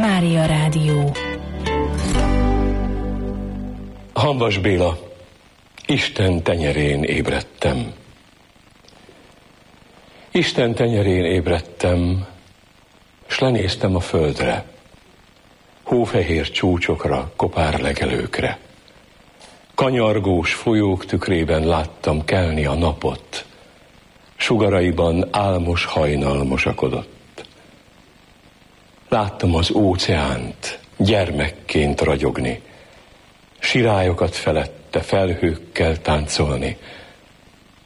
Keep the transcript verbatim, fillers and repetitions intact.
Mária Rádió. Hamvas Béla, Isten tenyerén ébredtem. Isten tenyerén ébredtem, s lenéztem a földre, hófehér csúcsokra, kopár legelőkre. Kanyargós folyók tükrében láttam kelni a napot, sugaraiban álmos hajnal mosakodott. Láttam az óceánt gyermekként ragyogni, sirályokat felette felhőkkel táncolni,